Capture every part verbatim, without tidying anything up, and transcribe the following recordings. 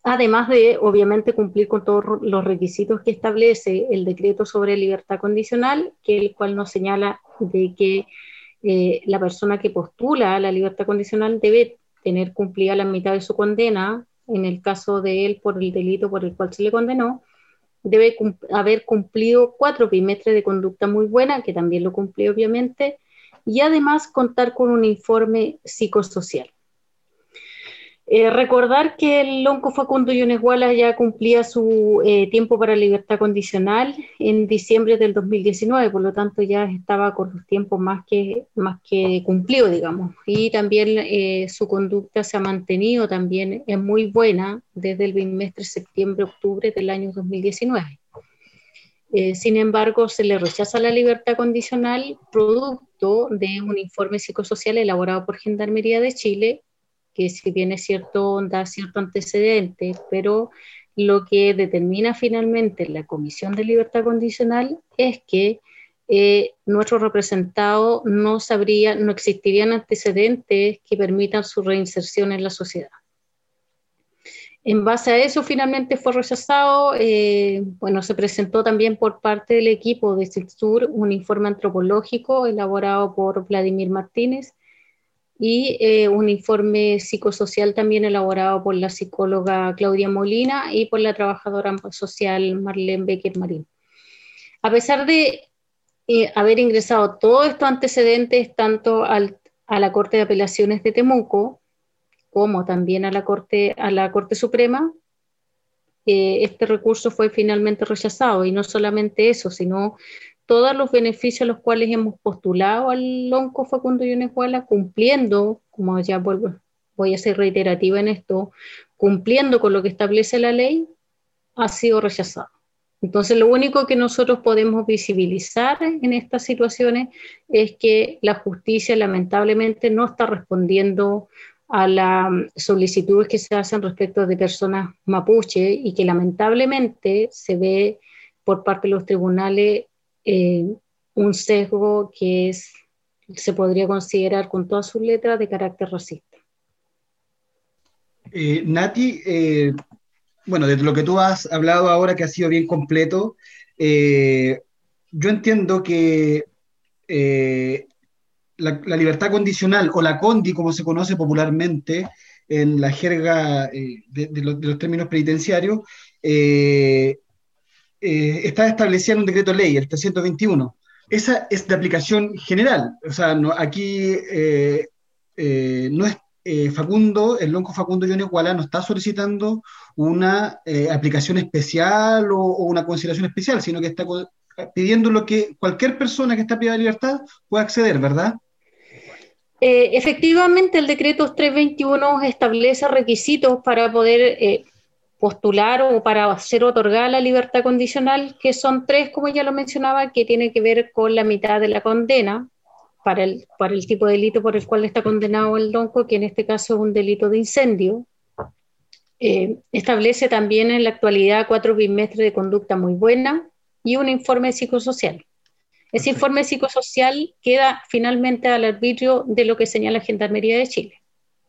además de, obviamente, cumplir con todos los requisitos que establece el decreto sobre libertad condicional, que el cual nos señala de que eh, la persona que postula a la libertad condicional debe tener cumplida la mitad de su condena, en el caso de él por el delito por el cual se le condenó, debe cum haber cumplido cuatro bimestres de conducta muy buena, que también lo cumplió obviamente, y además contar con un informe psicosocial. Eh, recordar que el lonco Facundo Yunes Wallace ya cumplía su eh, tiempo para libertad condicional en diciembre del dos mil diecinueve, por lo tanto ya estaba con los tiempos más que, más que cumplido, digamos. Y también eh, su conducta se ha mantenido también, es muy buena desde el bimestre septiembre-octubre del año dos mil diecinueve. Eh, sin embargo, se le rechaza la libertad condicional producto de un informe psicosocial elaborado por Gendarmería de Chile, que si bien es cierto, da cierto antecedente, pero lo que determina finalmente la Comisión de Libertad Condicional es que eh, nuestro representado no sabría, no existirían antecedentes que permitan su reinserción en la sociedad. En base a eso, finalmente fue rechazado. Eh, bueno, se presentó también por parte del equipo de CITSUR un informe antropológico elaborado por Vladimir Martínez, y eh, un informe psicosocial también elaborado por la psicóloga Claudia Molina y por la trabajadora social Marlene Becker Marín. A pesar de eh, haber ingresado todos estos antecedentes tanto al, a la Corte de Apelaciones de Temuco como también a la Corte, a la Corte Suprema, eh, este recurso fue finalmente rechazado, y no solamente eso, sino todos los beneficios a los cuales hemos postulado al lonco Facundo Yunes Wallace, cumpliendo, como ya vuelvo, voy a ser reiterativa en esto, cumpliendo con lo que establece la ley, ha sido rechazado. Entonces, lo único que nosotros podemos visibilizar en estas situaciones es que la justicia lamentablemente no está respondiendo a las solicitudes que se hacen respecto de personas mapuche, y que lamentablemente se ve por parte de los tribunales eh, un sesgo que es, se podría considerar con todas sus letras de carácter racista. Eh, Nati, eh, bueno, de lo que tú has hablado ahora, que ha sido bien completo, eh, yo entiendo que eh, la, la, libertad condicional, o la condi, como se conoce popularmente en la jerga eh, de, de, los, de, los términos penitenciarios, eh, eh, está establecida en un decreto ley, el trescientos veintiuno. Esa es de aplicación general. O sea, no, aquí eh, eh, no es eh, Facundo, el lonco Facundo Yunes Wallace no está solicitando una eh, aplicación especial o, o una consideración especial, sino que está pidiendo lo que cualquier persona que está privada de libertad pueda acceder, ¿verdad? Eh, efectivamente, el decreto trescientos veintiuno establece requisitos para poder eh, postular o para ser otorgada la libertad condicional, que son tres, como ya lo mencionaba, que tiene que ver con la mitad de la condena para el, para el tipo de delito por el cual está condenado el lonco, que en este caso es un delito de incendio. Eh, establece también en la actualidad cuatro bimestres de conducta muy buena y un informe psicosocial. Ese informe psicosocial queda finalmente al arbitrio de lo que señala Gendarmería de Chile.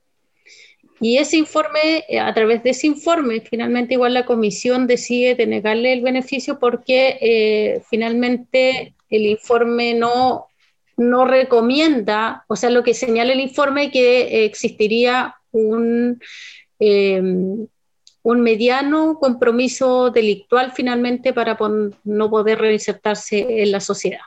Y ese informe, a través de ese informe, finalmente igual la comisión decide denegarle el beneficio porque eh, finalmente el informe no, no recomienda, o sea, lo que señala el informe, que eh, existiría un, eh, un mediano compromiso delictual finalmente para no poder reinsertarse en la sociedad.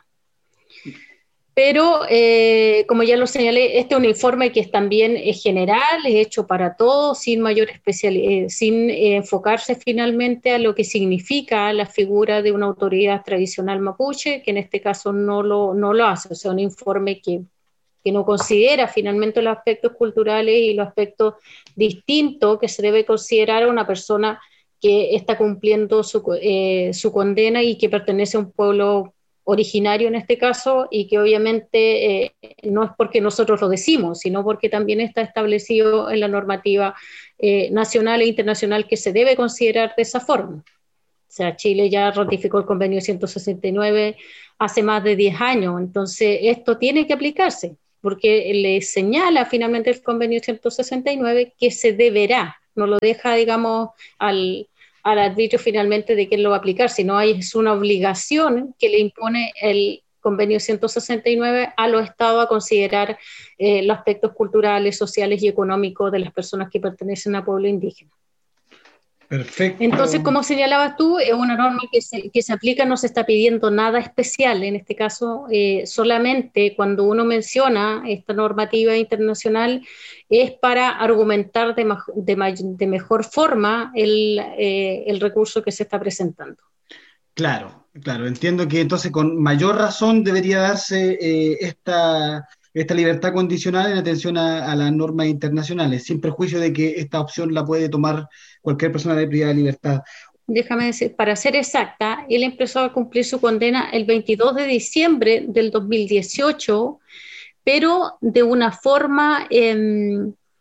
Pero, eh, como ya lo señalé, este es un informe que es también es general, es hecho para todos, sin mayor especialidad, eh, sin eh, enfocarse finalmente a lo que significa la figura de una autoridad tradicional mapuche, que en este caso no lo, no lo hace. O sea, un informe que, que no considera finalmente los aspectos culturales y los aspectos distintos que se debe considerar a una persona que está cumpliendo su, eh, su condena y que pertenece a un pueblo originario en este caso, y que obviamente eh, no es porque nosotros lo decimos, sino porque también está establecido en la normativa eh, nacional e internacional que se debe considerar de esa forma. O sea, Chile ya ratificó el convenio ciento sesenta y nueve hace más de diez años, entonces esto tiene que aplicarse, porque le señala finalmente el convenio ciento sesenta y nueve que se deberá no lo deja, digamos, al, al arbitrio finalmente de quién lo va a aplicar, sino hay, es una obligación que le impone el convenio ciento sesenta y nueve a los estados a considerar eh, los aspectos culturales, sociales y económicos de las personas que pertenecen a pueblo indígena. Perfecto. Entonces, como señalabas tú, es una norma que se, que se aplica, no se está pidiendo nada especial. En este caso, eh, solamente cuando uno menciona esta normativa internacional es para argumentar de, de, de mejor forma el, eh, el recurso que se está presentando. Claro, claro. Entiendo que entonces con mayor razón debería darse eh, esta, esta libertad condicional en atención a, a las normas internacionales, sin perjuicio de que esta opción la puede tomar cualquier persona de privada de libertad. Déjame decir, para ser exacta, él empezó a cumplir su condena el veintidós de diciembre del dos mil dieciocho, pero de una forma, eh,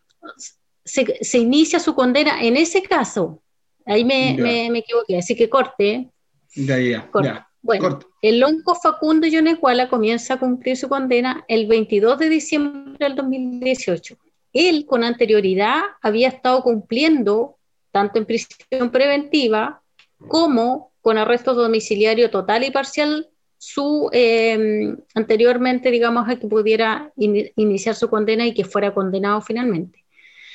se, se inicia su condena en ese caso. Ahí me, me, me equivoqué, así que corte. Ya, ya, corte. ya. Bueno, Corte. el lonco Facundo Yonecuala comienza a cumplir su condena el veintidós de diciembre del dos mil dieciocho. Él, con anterioridad, había estado cumpliendo tanto en prisión preventiva como con arresto domiciliario total y parcial, su eh, anteriormente, digamos, a que pudiera in, iniciar su condena y que fuera condenado finalmente.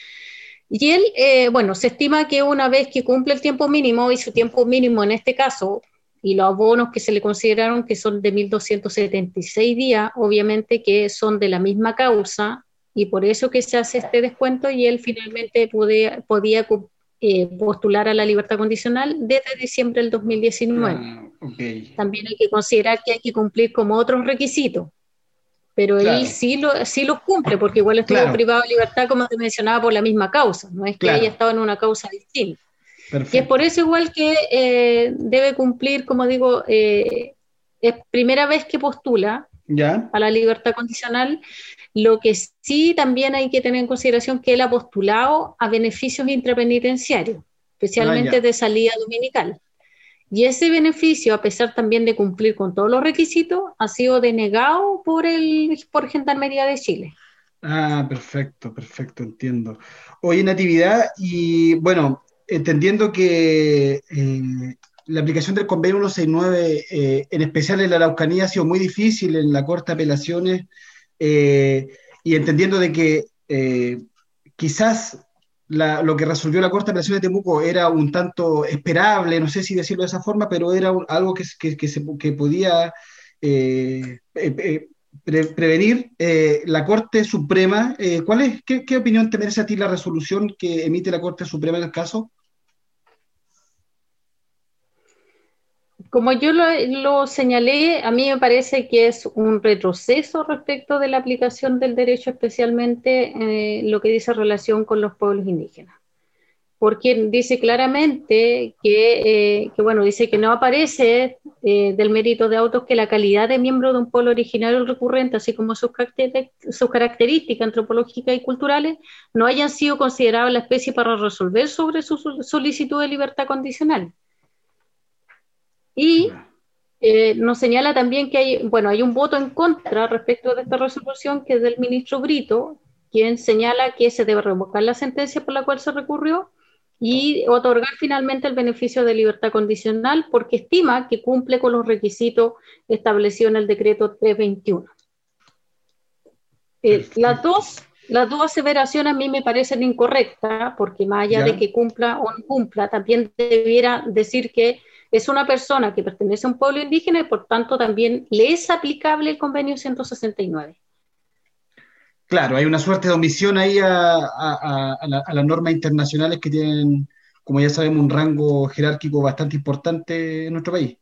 Y él, eh, bueno, se estima que una vez que cumple el tiempo mínimo, y su tiempo mínimo en este caso, y los abonos que se le consideraron que son de mil doscientos setenta y seis días, obviamente que son de la misma causa, y por eso que se hace este descuento, y él finalmente podía, podía eh, postular a la libertad condicional desde diciembre del dos mil diecinueve. Ah, okay. También hay que considerar que hay que cumplir como otros requisitos, pero claro, él sí, lo, sí los cumple, porque igual estuvo claro, privado de libertad, como te mencionaba, por la misma causa, no es que claro, haya estado en una causa distinta. Perfecto. Y es por eso igual que eh, debe cumplir, como digo, eh, es primera vez que postula ¿ya? A la libertad condicional. Lo que sí también hay que tener en consideración que él ha postulado a beneficios intrapenitenciarios, especialmente ah, de salida dominical. Y ese beneficio, a pesar también de cumplir con todos los requisitos, ha sido denegado por, el, por Gendarmería de Chile. Ah, perfecto, perfecto, entiendo. Oye, Natividad, y bueno, entendiendo que eh, la aplicación del convenio ciento sesenta y nueve, eh, en especial en la Araucanía, ha sido muy difícil en la Corte de Apelaciones, eh, y entendiendo de que eh, quizás la, lo que resolvió la Corte de Apelaciones de Temuco era un tanto esperable, no sé si decirlo de esa forma, pero era un, algo que, que, que, se, que podía eh, eh, pre, prevenir. Eh, la Corte Suprema, eh, ¿cuál es, qué, qué opinión te merece a ti la resolución que emite la Corte Suprema en el caso? Como yo lo, lo señalé, a mí me parece que es un retroceso respecto de la aplicación del derecho, especialmente eh, lo que dice relación con los pueblos indígenas. Porque dice claramente que, eh, que bueno, dice que no aparece eh, del mérito de autos que la calidad de miembro de un pueblo originario recurrente, así como sus, caracter sus características antropológicas y culturales, no hayan sido consideradas la especie para resolver sobre su solicitud de libertad condicional. Y eh, nos señala también que hay, bueno, hay un voto en contra respecto de esta resolución, que es del ministro Brito, quien señala que se debe revocar la sentencia por la cual se recurrió y otorgar finalmente el beneficio de libertad condicional, porque estima que cumple con los requisitos establecidos en el decreto trescientos veintiuno. Eh, las, dos, las dos aseveraciones a mí me parecen incorrectas, porque más allá ¿ya? De que cumpla o no cumpla, también debiera decir que es una persona que pertenece a un pueblo indígena y por tanto también le es aplicable el convenio ciento sesenta y nueve. Claro, hay una suerte de omisión ahí a, a, a, la, a las normas internacionales que tienen, como ya sabemos, un rango jerárquico bastante importante en nuestro país.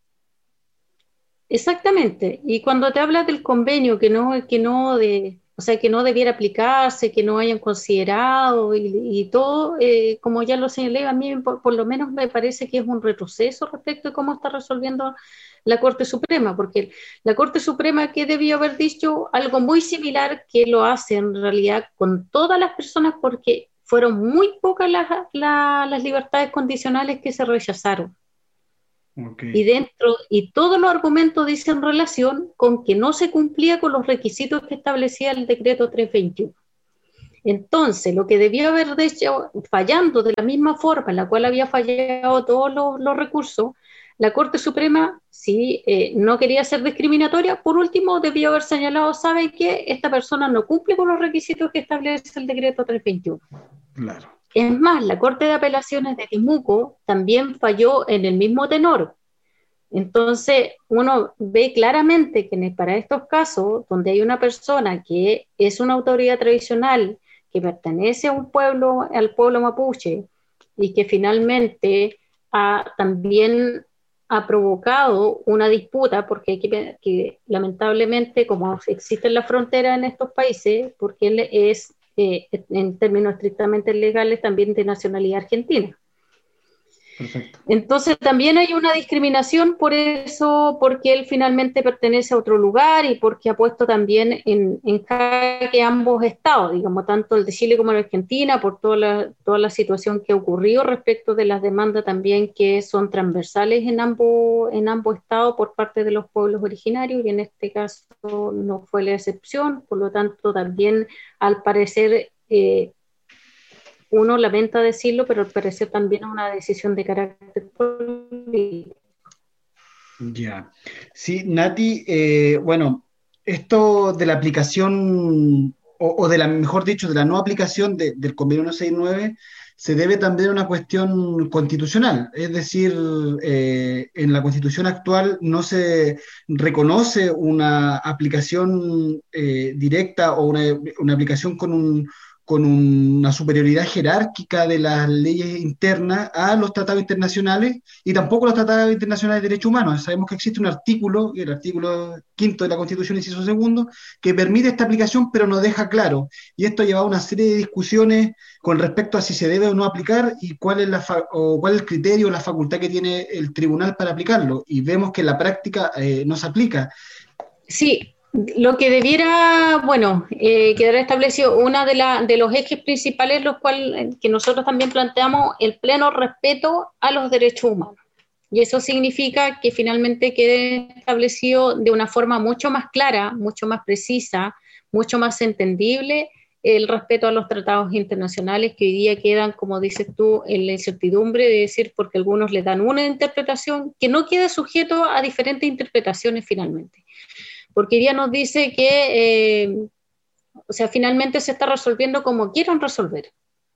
Exactamente. Y cuando te hablas del convenio que no, que no de, o sea, que no debiera aplicarse, que no hayan considerado y, y todo, eh, como ya lo señalé, a mí por, por lo menos me parece que es un retroceso respecto de cómo está resolviendo la Corte Suprema, porque la Corte Suprema, ¿qué debió haber dicho? Algo muy similar que lo hace en realidad con todas las personas, porque fueron muy pocas las, las, las libertades condicionales que se rechazaron. Okay. Y dentro, y todos los argumentos dicen relación con que no se cumplía con los requisitos que establecía el decreto trescientos veintiuno. Entonces, lo que debió haber hecho, fallando de la misma forma en la cual había fallado todos los, los recursos, la Corte Suprema, si eh, no quería ser discriminatoria, por último debió haber señalado, ¿sabe qué? Esta persona no cumple con los requisitos que establece el decreto trescientos veintiuno. Claro. Es más, la Corte de Apelaciones de Temuco también falló en el mismo tenor. Entonces, uno ve claramente que para estos casos, donde hay una persona que es una autoridad tradicional, que pertenece a un pueblo, al pueblo mapuche, y que finalmente ha, también ha provocado una disputa, porque, hay que, que lamentablemente, como existe la frontera en estos países, porque él es, eh, en términos estrictamente legales, también de nacionalidad argentina. Perfecto. Entonces también hay una discriminación por eso, porque él finalmente pertenece a otro lugar y porque ha puesto también en, en jaque ambos estados, digamos, tanto el de Chile como el de Argentina, por toda la, toda la situación que ha ocurrido respecto de las demandas también que son transversales en ambos, en ambos estados por parte de los pueblos originarios, y en este caso no fue la excepción. Por lo tanto también, al parecer, eh, uno lamenta decirlo, pero al parecer también es una decisión de carácter político. Ya. Sí, Nati, eh, bueno, esto de la aplicación, o, o de la, mejor dicho, de la no aplicación de- del convenio ciento sesenta y nueve, se debe también a una cuestión constitucional. Es decir, eh, en la Constitución actual no se reconoce una aplicación eh, directa o una, una aplicación con un con una superioridad jerárquica de las leyes internas a los tratados internacionales y tampoco los tratados internacionales de derechos humanos. Sabemos que existe un artículo, el artículo quinto de la Constitución, inciso segundo, que permite esta aplicación, pero no deja claro. Y esto ha llevado a una serie de discusiones con respecto a si se debe o no aplicar y cuál es, la o cuál es el criterio o la facultad que tiene el tribunal para aplicarlo. Y vemos que en la práctica eh, no se aplica. Sí, lo que debiera, bueno, eh, quedar establecido, uno de, la, de los ejes principales, los cuales que nosotros también planteamos, el pleno respeto a los derechos humanos. Y eso significa que finalmente quede establecido de una forma mucho más clara, mucho más precisa, mucho más entendible el respeto a los tratados internacionales, que hoy día quedan, como dices tú, en la incertidumbre de decir, porque algunos le dan una interpretación que no quede sujeto a diferentes interpretaciones finalmente. Porque hoy día nos dice que, eh, o sea, finalmente se está resolviendo como quieran resolver.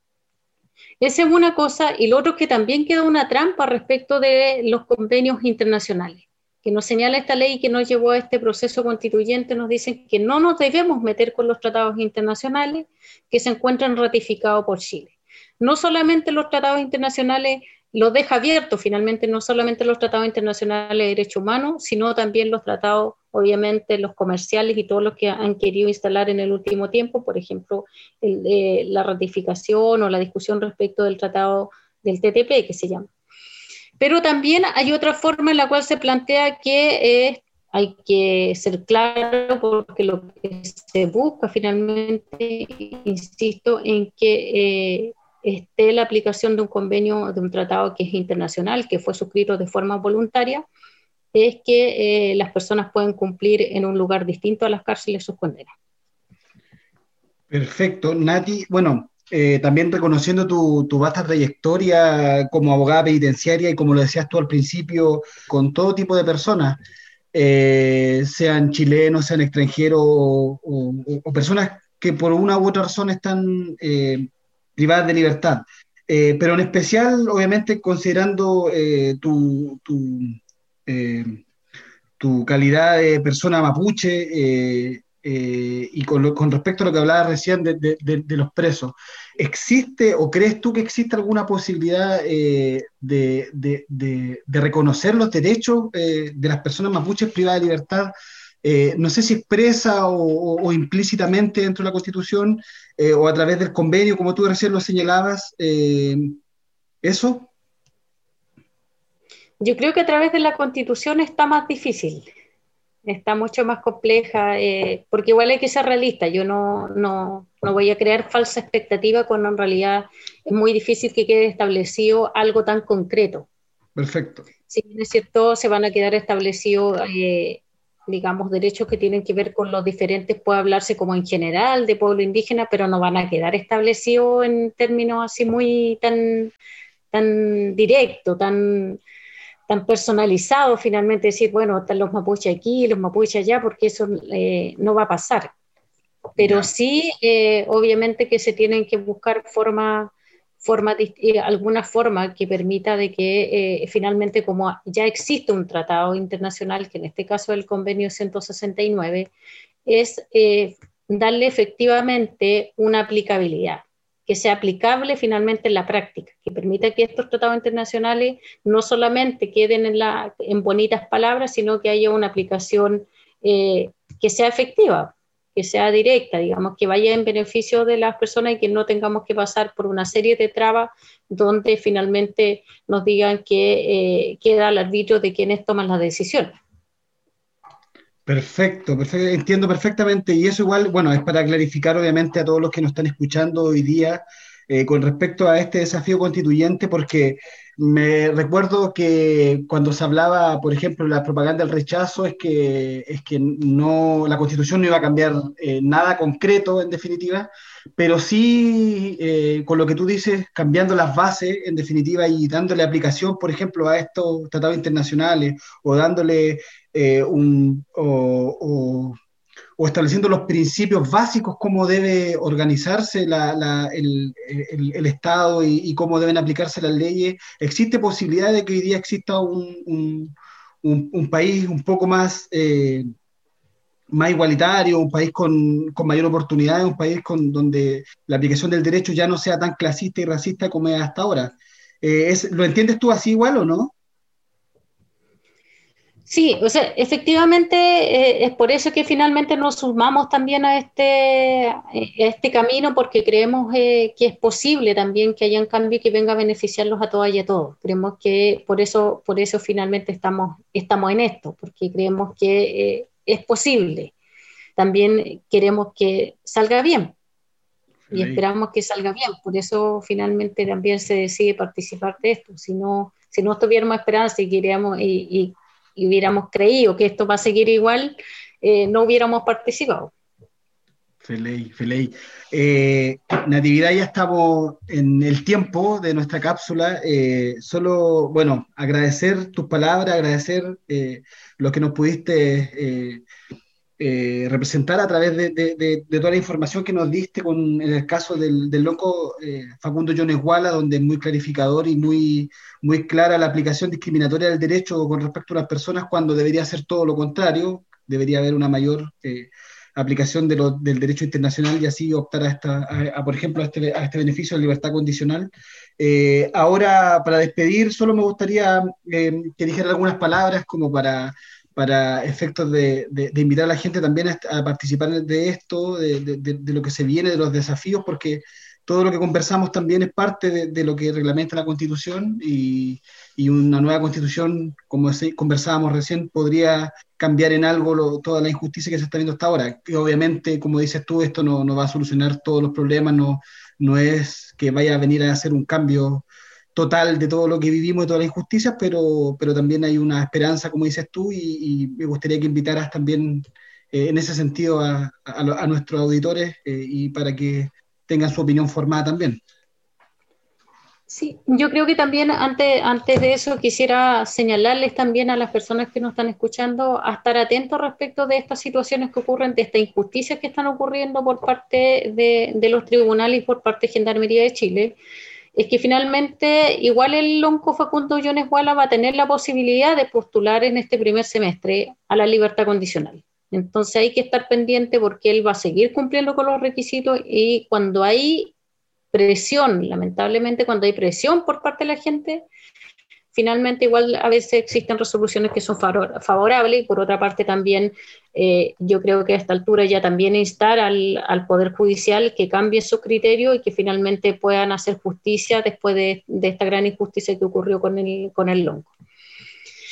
Esa es una cosa, y lo otro es que también queda una trampa respecto de los convenios internacionales, que nos señala esta ley que nos llevó a este proceso constituyente. Nos dicen que no nos debemos meter con los tratados internacionales que se encuentran ratificados por Chile. No solamente los tratados internacionales los deja abiertos, finalmente, no solamente los tratados internacionales de derechos humanos, sino también los tratados, obviamente, los comerciales y todos los que han querido instalar en el último tiempo, por ejemplo, el, eh, la ratificación o la discusión respecto del tratado del T T P, que se llama. Pero también hay otra forma en la cual se plantea que eh, hay que ser claro, porque lo que se busca finalmente, insisto, en que eh, esté la aplicación de un convenio, de un tratado que es internacional, que fue suscrito de forma voluntaria, es que eh, las personas pueden cumplir en un lugar distinto a las cárceles sus condenas. Perfecto, Nati. Bueno, eh, también reconociendo tu, tu vasta trayectoria como abogada penitenciaria y como lo decías tú al principio, con todo tipo de personas, eh, sean chilenos, sean extranjeros o, o- o personas que por una u otra razón están eh, privadas de libertad. Eh, pero en especial, obviamente, considerando eh, tu, tu, eh, tu calidad de persona mapuche eh, eh, y con, lo- con respecto a lo que hablabas recién de, de- de- de los presos, ¿existe o crees tú que existe alguna posibilidad eh, de, de- de- de reconocer los derechos eh, de las personas mapuches privadas de libertad? Eh, no sé si expresa o, o- o implícitamente dentro de la Constitución eh, o a través del convenio, como tú recién lo señalabas, eh, eso. Yo creo que a través de la Constitución está más difícil, está mucho más compleja, eh, porque igual hay que ser realista. Yo no, no, no voy a crear falsa expectativa cuando en realidad es muy difícil que quede establecido algo tan concreto. Perfecto. Si bien es cierto, se van a quedar establecidos eh, digamos, derechos que tienen que ver con los diferentes, puede hablarse como en general de pueblo indígena, pero no van a quedar establecidos en términos así muy tan, tan directos, tan, tan personalizados finalmente, decir, bueno, están los mapuches aquí, los mapuches allá, porque eso eh, no va a pasar. Pero Ya. sí, eh, obviamente que se tienen que buscar formas forma, eh, alguna forma que permita de que eh, finalmente, como ya existe un tratado internacional, que en este caso es el convenio ciento sesenta y nueve, es eh, darle efectivamente una aplicabilidad, que sea aplicable finalmente en la práctica, que permita que estos tratados internacionales no solamente queden en, la, en bonitas palabras, sino que haya una aplicación eh, que sea efectiva, que sea directa, digamos, que vaya en beneficio de las personas y que no tengamos que pasar por una serie de trabas donde finalmente nos digan que eh, queda al arbitrio de quienes toman las decisiones. Perfecto, perfecto, entiendo perfectamente. Y eso igual, bueno, es para clarificar obviamente a todos los que nos están escuchando hoy día eh, con respecto a este desafío constituyente, porque me recuerdo que cuando se hablaba, por ejemplo, la propaganda del rechazo, es que, es que no, la constitución no iba a cambiar eh, nada concreto en definitiva, pero sí, eh, con lo que tú dices, cambiando las bases en definitiva y dándole aplicación, por ejemplo, a estos tratados internacionales o dándole eh, un, o, o, o, estableciendo los principios básicos, cómo debe organizarse la, la, el, el, el, Estado y, y, cómo deben aplicarse las leyes. ¿Existe posibilidad de que hoy día exista un, un, un, un país un poco más, eh, más igualitario, un país con, con mayor oportunidad, un país con, donde la aplicación del derecho ya no sea tan clasista y racista como es hasta ahora? Eh, es, ¿Lo entiendes tú así igual o no? Sí, o sea, efectivamente eh, es por eso que finalmente nos sumamos también a este, a este camino, porque creemos eh, que es posible también que haya un cambio que venga a beneficiarlos a todas y a todos. Creemos que por eso, por eso finalmente estamos, estamos en esto, porque creemos que eh, es posible. También queremos que salga bien y Ley. esperamos que salga bien. Por eso finalmente también se decide participar de esto. Si no, si no tuviéramos esperanza y, queríamos, y, y, y hubiéramos creído que esto va a seguir igual, eh, no hubiéramos participado. Feley, Feley. Eh, Natividad, ya estamos en el tiempo de nuestra cápsula. Eh, solo, bueno, agradecer tus palabras, agradecer eh, lo que nos pudiste eh, eh, representar a través de, de, de, de, toda la información que nos diste con en el caso del, del loco eh, Facundo Yones Wala, donde es muy clarificador y muy, muy clara la aplicación discriminatoria del derecho con respecto a las personas, cuando debería ser todo lo contrario, debería haber una mayor eh, aplicación de lo, del derecho internacional y así optar a, esta, a, a por ejemplo, a este, a este beneficio de libertad condicional. Eh, ahora, para despedir, solo me gustaría eh, que dijera algunas palabras como para para efectos de, de, de, invitar a la gente también a, a participar de esto, de, de, de, lo que se viene, de los desafíos, porque todo lo que conversamos también es parte de, de lo que reglamenta la Constitución y, y una nueva Constitución, como se, conversábamos recién, podría cambiar en algo lo, toda la injusticia que se está viendo hasta ahora. Que obviamente, como dices tú, esto no, no va a solucionar todos los problemas, no, no es que vaya a venir a hacer un cambio total de todo lo que vivimos, de todas las injusticias, pero, pero también hay una esperanza, como dices tú, y, y me gustaría que invitaras también eh, en ese sentido a, a, a nuestros auditores eh, y para que tengan su opinión formada también. Sí, yo creo que también antes, antes de eso quisiera señalarles también a las personas que nos están escuchando a estar atentos respecto de estas situaciones que ocurren, de estas injusticias que están ocurriendo por parte de, de los tribunales y por parte de Gendarmería de Chile. Es que finalmente igual el lonco Facundo Yones Wala va a tener la posibilidad de postular en este primer semestre a la libertad condicional. Entonces hay que estar pendiente porque él va a seguir cumpliendo con los requisitos y cuando hay presión, lamentablemente cuando hay presión por parte de la gente, finalmente igual a veces existen resoluciones que son favorables y por otra parte también eh, yo creo que a esta altura ya también instar al, al Poder Judicial que cambie su criterio y que finalmente puedan hacer justicia después de, de esta gran injusticia que ocurrió con el, con el lonco.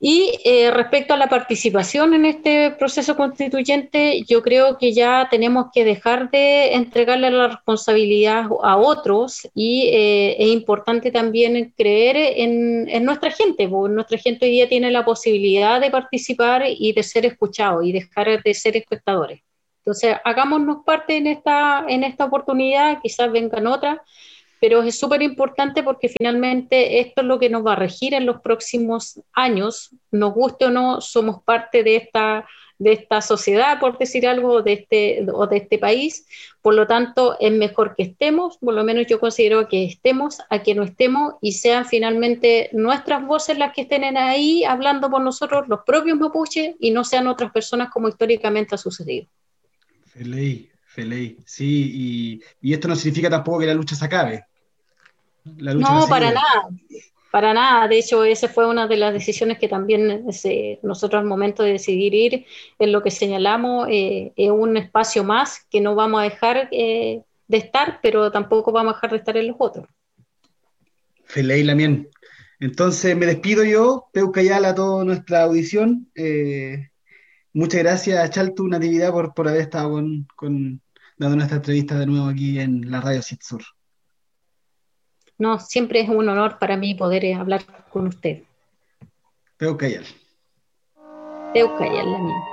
Y eh, respecto a la participación en este proceso constituyente, yo creo que ya tenemos que dejar de entregarle la responsabilidad a otros y eh, es importante también creer en, en nuestra gente, porque nuestra gente hoy día tiene la posibilidad de participar y de ser escuchados y dejar de ser espectadores. Entonces, hagámonos parte en esta, en esta oportunidad, quizás vengan otras, pero es súper importante porque finalmente esto es lo que nos va a regir en los próximos años, nos guste o no, somos parte de esta, de esta sociedad, por decir algo, de este, o de este país, por lo tanto es mejor que estemos, por lo menos yo considero que estemos, a que no estemos, y sean finalmente nuestras voces las que estén ahí hablando por nosotros, los propios mapuches, y no sean otras personas como históricamente ha sucedido. Feley, Feley, sí, y, y esto no significa tampoco que la lucha se acabe. La lucha No, va a para seguir. nada, para nada. De hecho, esa fue una de las decisiones que también se, nosotros al momento de decidir ir, en lo que señalamos, eh, es un espacio más que no vamos a dejar eh, de estar, pero tampoco vamos a dejar de estar en los otros. Feley Lamien. Entonces me despido yo, Peucayal, a toda nuestra audición. Eh, muchas gracias, Chaltu, Natividad, por, por haber estado con, con, dando nuestra entrevista de nuevo aquí en la Radio Sitsur. No, siempre es un honor para mí poder eh, hablar con usted. Peucayal. Peucayal, la mía.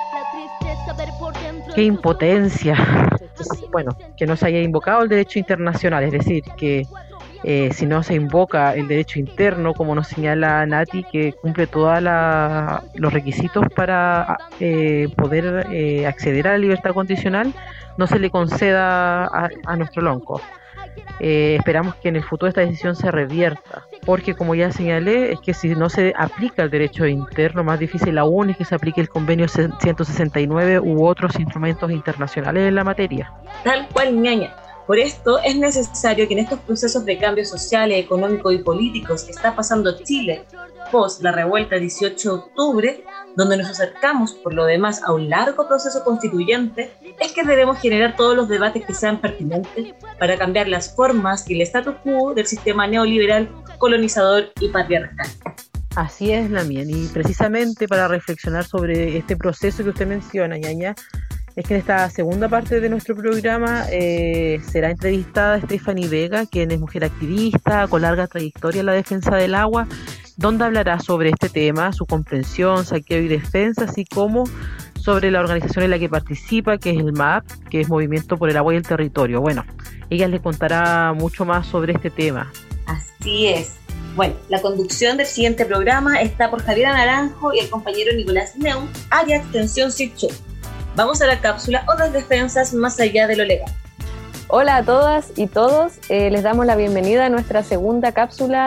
¡Qué impotencia! Bueno, que no se haya invocado el derecho internacional, es decir, que eh, si no se invoca el derecho interno, como nos señala Nati, que cumple todos los requisitos para eh, poder eh, acceder a la libertad condicional, no se le conceda a, a nuestro lonco. Eh, esperamos que en el futuro esta decisión se revierta, porque como ya señalé, es que si no se aplica el derecho interno, más difícil aún es que se aplique el convenio ciento sesenta y nueve u otros instrumentos internacionales en la materia. Tal cual, ñaña. Por esto es necesario que en estos procesos de cambios sociales, económicos y políticos que está pasando Chile post la revuelta dieciocho de octubre, donde nos acercamos por lo demás a un largo proceso constituyente, es que debemos generar todos los debates que sean pertinentes para cambiar las formas y el status quo del sistema neoliberal, colonizador y patriarcal. Así es, Lamien, y precisamente para reflexionar sobre este proceso que usted menciona, ñaña, es que en esta segunda parte de nuestro programa eh, será entrevistada Stephanie Vega, quien es mujer activista con larga trayectoria en la defensa del agua, donde hablará sobre este tema, su comprensión, saqueo y defensa, así como sobre la organización en la que participa, que es el M A P, que es Movimiento por el Agua y el Territorio. Bueno, ella les contará mucho más sobre este tema. Así es. Bueno, la conducción del siguiente programa está por Javiera Naranjo y el compañero Nicolás Neum, área extensión Sitchur. Vamos a la cápsula Otras defensas más allá de lo legal. Hola a todas y todos, eh, les damos la bienvenida a nuestra segunda cápsula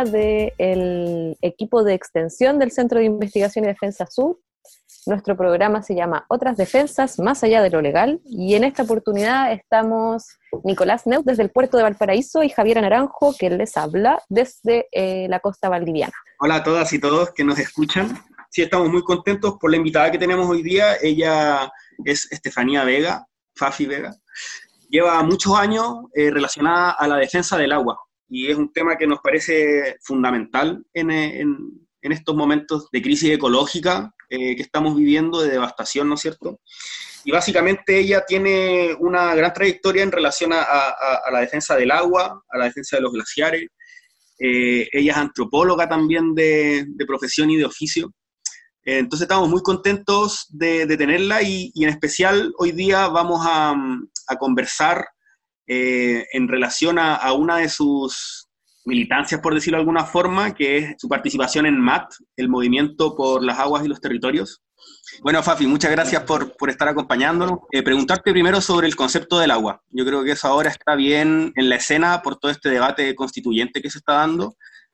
del equipo de extensión del Centro de Investigación y Defensa Sur. Nuestro programa se llama Otras defensas más allá de lo legal, y en esta oportunidad estamos Nicolás Neut desde el puerto de Valparaíso y Javiera Naranjo, que les habla desde eh, la costa valdiviana. Hola a todas y todos que nos escuchan. Sí, estamos muy contentos por la invitada que tenemos hoy día. Ella es Estefanía Vega, Fafi Vega. Lleva muchos años eh, relacionada a la defensa del agua, y es un tema que nos parece fundamental en, en, en estos momentos de crisis ecológica eh, que estamos viviendo, de devastación, ¿no es cierto? Y básicamente ella tiene una gran trayectoria en relación a, a, a la defensa del agua, a la defensa de los glaciares. Eh, ella es antropóloga también de, de profesión y de oficio. Entonces estamos muy contentos de, de tenerla, y, y en especial hoy día vamos a, a conversar eh, en relación a, a una de sus militancias, por decirlo de alguna forma, que es su participación en M A T, el Movimiento por las Aguas y los Territorios. Bueno, Fafi, muchas gracias por, por estar acompañándonos. Eh, preguntarte primero sobre el concepto del agua. Yo creo que eso ahora está bien en la escena por todo este debate constituyente que se está dando.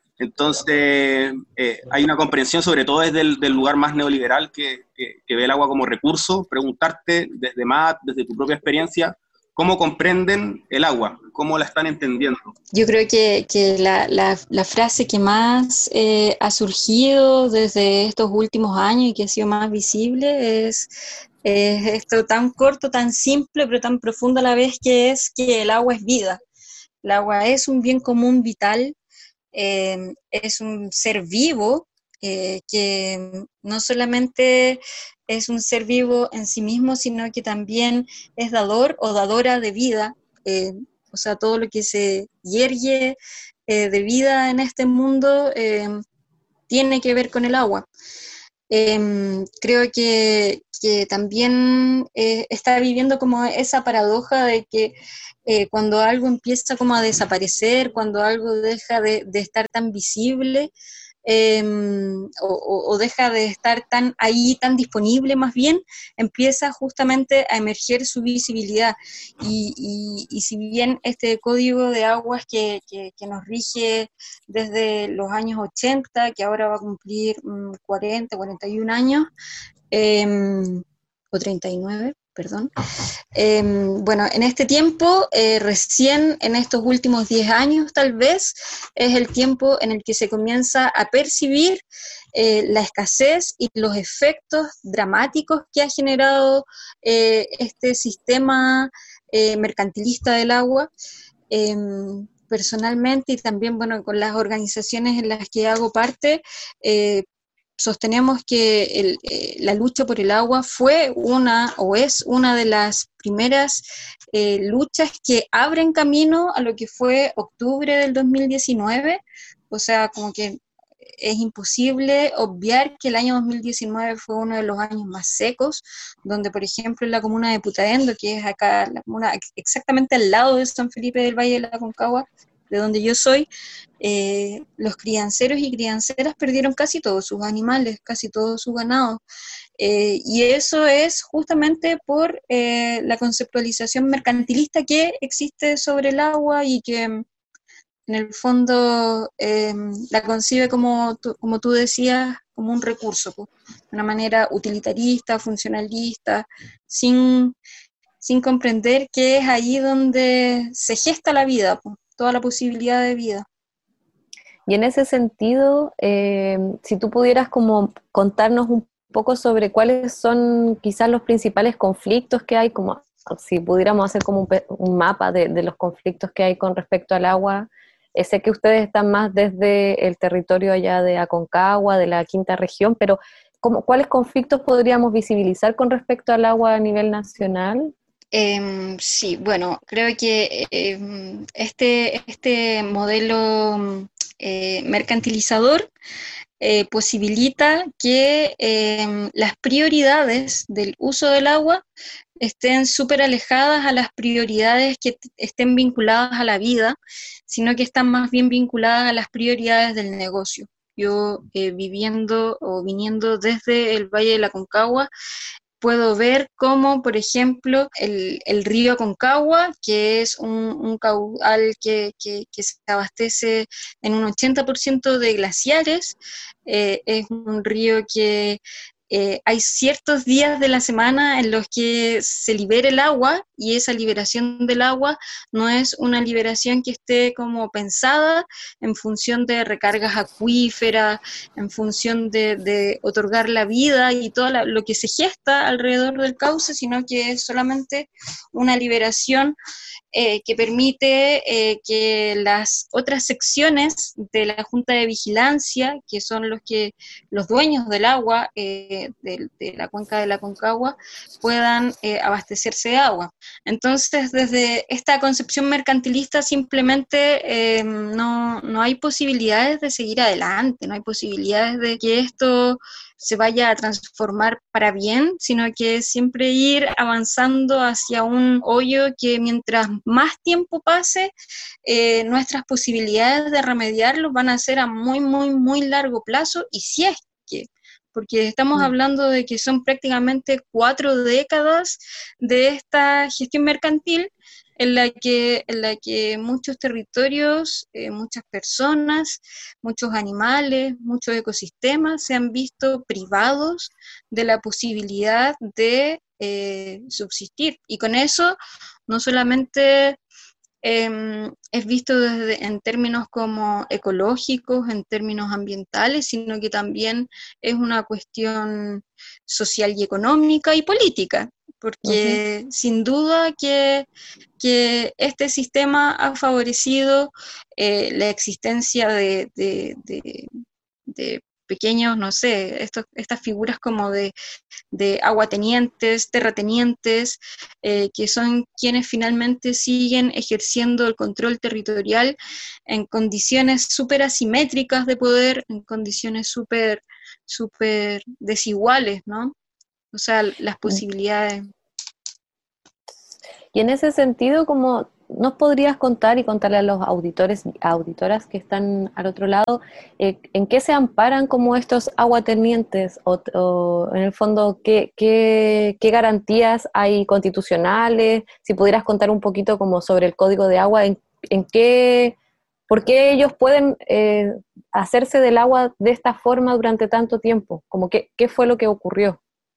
Entonces, eh, hay una comprensión, sobre todo desde el del lugar más neoliberal que, que, que ve el agua como recurso. Preguntarte desde M A T, desde tu propia experiencia, ¿cómo comprenden el agua? ¿Cómo la están entendiendo? Yo creo que, que la, la, la frase que más eh, ha surgido desde estos últimos años y que ha sido más visible es, es esto tan corto, tan simple, pero tan profundo a la vez, que es que el agua es vida. El agua es un bien común vital. Eh, es un ser vivo eh, que no solamente es un ser vivo en sí mismo, sino que también es dador o dadora de vida, eh, o sea, todo lo que se yergue eh, de vida en este mundo eh, tiene que ver con el agua. Eh, creo que, que también eh, está viviendo como esa paradoja de que eh, cuando algo empieza como a desaparecer, cuando algo deja de, de estar tan visible, eh, o, o deja de estar tan ahí, tan disponible más bien, empieza justamente a emerger su visibilidad. Y, y, y si bien este código de aguas que, que, que nos rige desde los años ochenta, que ahora va a cumplir mmm, cuarenta, cuarenta y un años, eh, o treinta y nueve, perdón. Eh, bueno, en este tiempo, eh, recién en estos últimos diez años tal vez, es el tiempo en el que se comienza a percibir eh, la escasez y los efectos dramáticos que ha generado eh, este sistema eh, mercantilista del agua. Eh, personalmente y también, bueno, con las organizaciones en las que hago parte, eh, sostenemos que el, eh, la lucha por el agua fue una o es una de las primeras eh, luchas que abren camino a lo que fue octubre del dos mil diecinueve, o sea, como que es imposible obviar que el año dos mil diecinueve fue uno de los años más secos, donde, por ejemplo, en la comuna de Putaendo, que es acá, la comuna exactamente al lado de San Felipe del Valle de la Aconcagua, de donde yo soy, eh, los crianceros y crianceras perdieron casi todos sus animales, casi todos sus ganados. Eh, y eso es justamente por eh, la conceptualización mercantilista que existe sobre el agua y que en el fondo eh, la concibe como tú, como tú decías, como un recurso, pues, de una manera utilitarista, funcionalista, sin, sin comprender que es ahí donde se gesta la vida, pues, toda la posibilidad de vida. Y en ese sentido, eh, si tú pudieras como contarnos un poco sobre cuáles son quizás los principales conflictos que hay, como si pudiéramos hacer como un, un mapa de, de los conflictos que hay con respecto al agua. Eh, sé que ustedes están más desde el territorio allá de Aconcagua, de la quinta región, pero ¿cómo, ¿cuáles conflictos podríamos visibilizar con respecto al agua a nivel nacional? Eh, sí, bueno, creo que eh, este, este modelo eh, mercantilizador eh, posibilita que eh, las prioridades del uso del agua estén súper alejadas a las prioridades que estén vinculadas a la vida, sino que están más bien vinculadas a las prioridades del negocio. Yo eh, viviendo o viniendo desde el Valle de la Aconcagua, puedo ver cómo, por ejemplo, el, el río Aconcagua, que es un, un caudal que, que, que se abastece en un ochenta por ciento de glaciares, eh, es un río que eh, hay ciertos días de la semana en los que se libera el agua, y esa liberación del agua no es una liberación que esté como pensada en función de recargas acuíferas, en función de, de otorgar la vida y todo la, lo que se gesta alrededor del cauce, sino que es solamente una liberación eh, que permite eh, que las otras secciones de la Junta de Vigilancia, que son los, que, los dueños del agua eh, de, de la cuenca de la Aconcagua, puedan eh, abastecerse de agua. Entonces, desde esta concepción mercantilista simplemente eh, no, no hay posibilidades de seguir adelante, no hay posibilidades de que esto se vaya a transformar para bien, sino que siempre ir avanzando hacia un hoyo que mientras más tiempo pase, eh, nuestras posibilidades de remediarlo van a ser a muy, muy, muy largo plazo, y si es que, porque estamos mm. hablando de que son prácticamente cuatro décadas de esta gestión mercantil, en la que, en la que muchos territorios, eh, muchas personas, muchos animales, muchos ecosistemas se han visto privados de la posibilidad de eh, subsistir. Y con eso no solamente eh, es visto desde, en términos como ecológicos, en términos ambientales, sino que también es una cuestión social y económica y política, porque uh-huh. sin duda que, que este sistema ha favorecido eh, la existencia de, de, de, de pequeños, no sé, estos, estas figuras como de, de aguatenientes, terratenientes, eh, que son quienes finalmente siguen ejerciendo el control territorial en condiciones súper asimétricas de poder, en condiciones súper súper desiguales, ¿no? O sea, las posibilidades. Y en ese sentido, como nos podrías contar y contarle a los auditores, auditoras que están al otro lado, eh, en qué se amparan como estos aguatenientes, o, o en el fondo, ¿qué, qué, qué garantías hay constitucionales? Si pudieras contar un poquito como sobre el Código de Agua, en, en qué, ¿por qué ellos pueden eh, hacerse del agua de esta forma durante tanto tiempo? Como qué, ¿qué fue lo que ocurrió?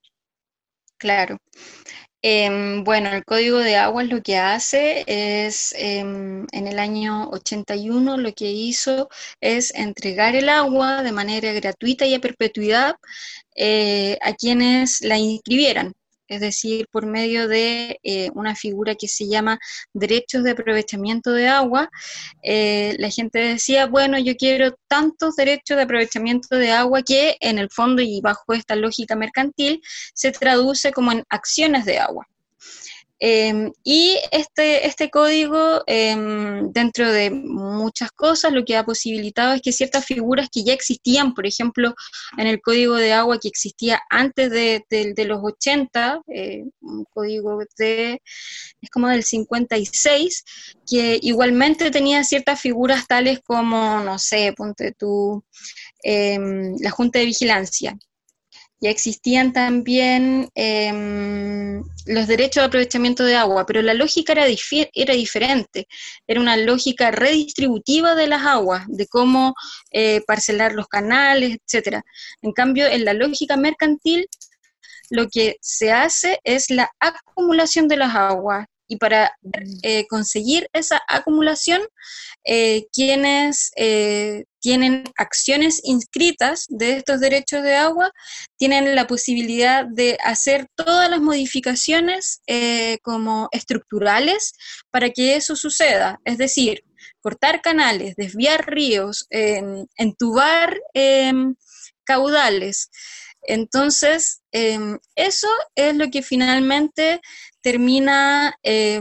Claro. Eh, bueno, el Código de Aguas lo que hace es, eh, en el año ochenta y uno, lo que hizo es entregar el agua de manera gratuita y a perpetuidad eh, a quienes la inscribieran, es decir, por medio de eh, una figura que se llama derechos de aprovechamiento de agua. Eh, la gente decía, bueno, yo quiero tantos derechos de aprovechamiento de agua, que en el fondo y bajo esta lógica mercantil se traduce como en acciones de agua. Eh, y este, este código, eh, dentro de muchas cosas, lo que ha posibilitado es que ciertas figuras que ya existían, por ejemplo, en el Código de Agua que existía antes de, de, de los ochenta, eh, un código de, es como del cincuenta y seis, que igualmente tenía ciertas figuras tales como, no sé, ponte tú, eh, la Junta de Vigilancia. Ya existían también eh, los derechos de aprovechamiento de agua, pero la lógica era, dif- era diferente, era una lógica redistributiva de las aguas, de cómo eh, parcelar los canales, etcétera. En cambio, en la lógica mercantil, lo que se hace es la acumulación de las aguas, y para eh, conseguir esa acumulación, eh, quienes eh, tienen acciones inscritas de estos derechos de agua tienen la posibilidad de hacer todas las modificaciones eh, como estructurales para que eso suceda, es decir, cortar canales, desviar ríos, eh, entubar eh, caudales. Entonces, eh, eso es lo que finalmente termina eh,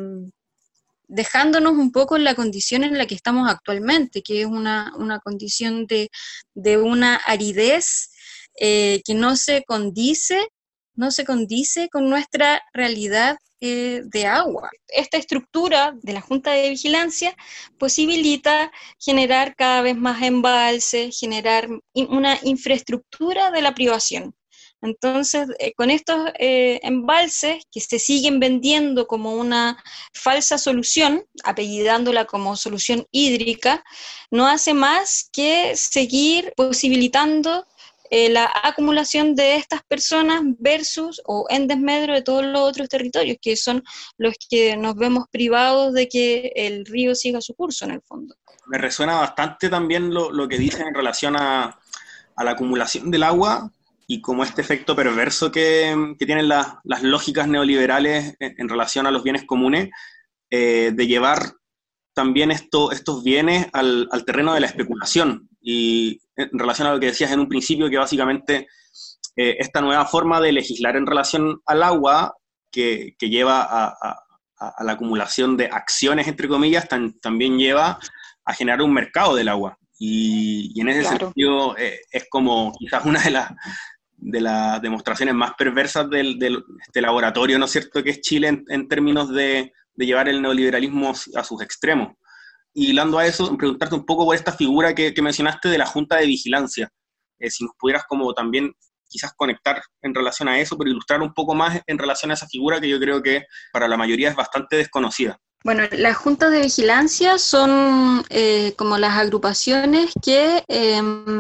dejándonos un poco en la condición en la que estamos actualmente, que es una, una condición de, de una aridez eh, que no se condice, no se condice con nuestra realidad eh, de agua. Esta estructura de la Junta de Vigilancia posibilita generar cada vez más embalses, generar in, una infraestructura de la privación. Entonces, eh, con estos eh, embalses que se siguen vendiendo como una falsa solución, apellidándola como solución hídrica, no hace más que seguir posibilitando eh, la acumulación de estas personas versus o en desmedro de todos los otros territorios, que son los que nos vemos privados de que el río siga su curso en el fondo. Me resuena bastante también lo, lo que dicen en relación a, a la acumulación del agua, y como este efecto perverso que, que tienen la, las lógicas neoliberales en, en relación a los bienes comunes, eh, de llevar también esto, estos bienes al, al terreno de la especulación. Y en relación a lo que decías en un principio, que básicamente eh, esta nueva forma de legislar en relación al agua, que, que lleva a, a, a la acumulación de acciones, entre comillas, tan, también lleva a generar un mercado del agua. Y, y en ese claro. sentido eh, es como quizás una de las de las demostraciones más perversas del, del este laboratorio, ¿no es cierto?, que es Chile en, en términos de, de llevar el neoliberalismo a sus extremos. Y hilando a eso, preguntarte un poco por esta figura que, que mencionaste de la Junta de Vigilancia, eh, si nos pudieras como también quizás conectar en relación a eso, pero ilustrar un poco más en relación a esa figura que yo creo que para la mayoría es bastante desconocida. Bueno, las juntas de vigilancia son eh, como las agrupaciones que... Eh,